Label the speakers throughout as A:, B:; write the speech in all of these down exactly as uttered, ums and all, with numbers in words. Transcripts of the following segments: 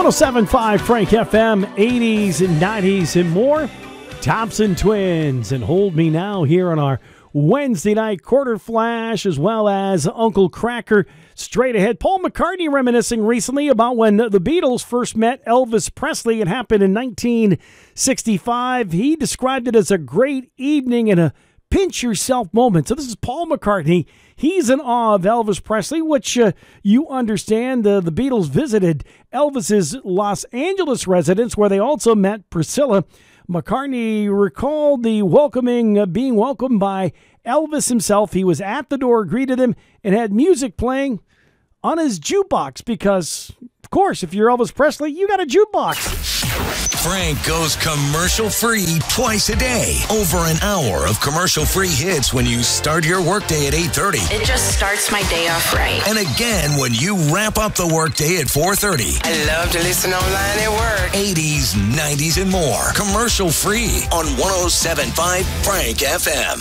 A: one oh seven point five Frank F M, eighties and nineties and more. Thompson Twins and Hold Me Now here on our Wednesday night quarter flash, as well as Uncle Kracker straight ahead. Paul McCartney reminiscing recently about when the Beatles first met Elvis Presley. It happened in nineteen sixty-five. He described it as a great evening and a pinch yourself moment. So this is Paul McCartney. He's in awe of Elvis Presley, which uh, you understand. Uh, the Beatles visited Elvis's Los Angeles residence, where they also met Priscilla. McCartney recalled the welcoming, uh, being welcomed by Elvis himself. He was at the door, greeted him, and had music playing on his jukebox because, of course, if you're Elvis Presley, you got a jukebox.
B: Frank goes commercial-free twice a day. Over an hour of commercial-free hits when you start your workday at eight thirty.
C: It just starts my day off right.
B: And again when you wrap up the workday at four thirty.
D: I love to listen online at work.
B: eighties, nineties, and more. Commercial-free on one oh seven point five Frank F M.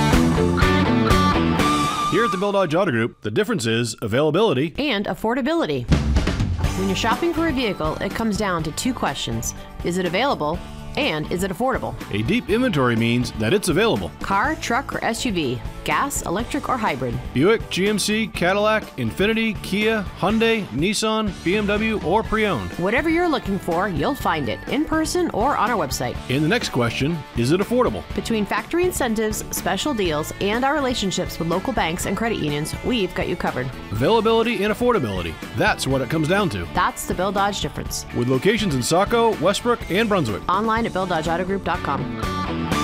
E: Here at the Bill Dodge Auto Group, the difference is availability
F: and affordability. When you're shopping for a vehicle, it comes down to two questions. Is it available? And is it affordable?
E: A deep inventory means that it's available.
F: Car, truck, or S U V, gas, electric, or hybrid.
E: Buick, G M C, Cadillac, Infiniti, Kia, Hyundai, Nissan, B M W, or pre-owned.
F: Whatever you're looking for, you'll find it in person or on our website.
E: And the next question, is it affordable?
F: Between factory incentives, special deals, and our relationships with local banks and credit unions, we've got you covered.
E: Availability and affordability. That's what it comes down to.
F: That's the Bill Dodge difference.
E: With locations in Saco, Westbrook, and Brunswick.
F: Online at bill dodge auto group dot com.